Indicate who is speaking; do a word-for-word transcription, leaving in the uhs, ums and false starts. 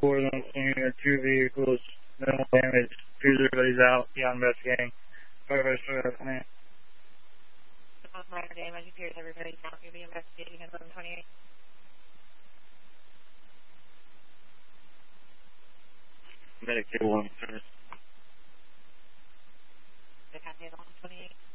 Speaker 1: four of them swinging their two vehicles, minimal damage, two everybody's out, beyond investigating. Firefighter Star, I mean.
Speaker 2: Minor damage appears everybody's out, you'll be investigating at eleven twenty-eight.
Speaker 1: Medic table one first.
Speaker 2: They have eleven twenty-eight.